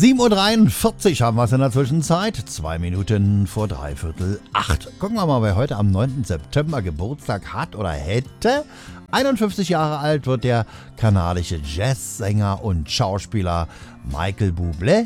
7:43 Uhr haben wir es in der Zwischenzeit. 2 Minuten vor 7:45. Gucken wir mal, wer heute am 9. September Geburtstag hat oder hätte. 51 Jahre alt wird der kanadische Jazzsänger und Schauspieler Michael Bublé.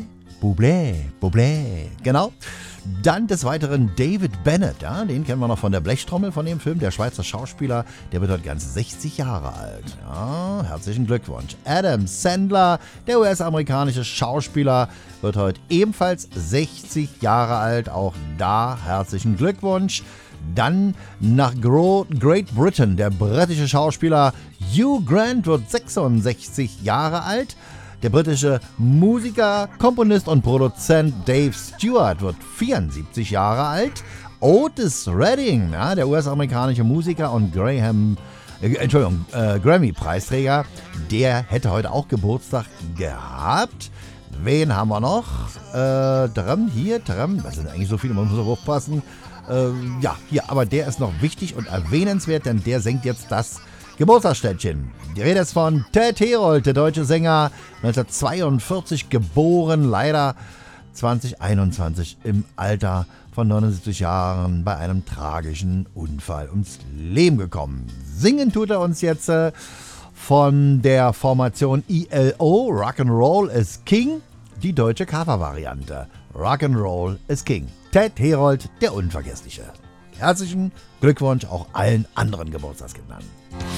Genau. Dann des Weiteren David Bennett, ja, den kennen wir noch von der Blechtrommel von dem Film, der Schweizer Schauspieler, der wird heute ganz 60 Jahre alt. Ja, herzlichen Glückwunsch. Adam Sandler, der US-amerikanische Schauspieler, wird heute ebenfalls 60 Jahre alt. Auch da herzlichen Glückwunsch. Dann nach Great Britain, der britische Schauspieler Hugh Grant wird 66 Jahre alt. Der britische Musiker, Komponist und Produzent Dave Stewart wird 74 Jahre alt. Otis Redding, ja, der US-amerikanische Musiker und Grammy-Preisträger, der hätte heute auch Geburtstag gehabt. Wen haben wir noch? Das sind eigentlich so viele, man muss auch aufpassen. Aber der ist noch wichtig und erwähnenswert, denn der singt jetzt das Geburtstagsständchen. Die Rede ist von Ted Herold, der deutsche Sänger, 1942 geboren, leider 2021 im Alter von 79 Jahren bei einem tragischen Unfall ums Leben gekommen. Singen tut er uns jetzt von der Formation ELO, Rock'n'Roll is King, die deutsche Covervariante. Rock'n'Roll is King. Ted Herold, der Unvergessliche. Herzlichen Glückwunsch auch allen anderen Geburtstagskindern.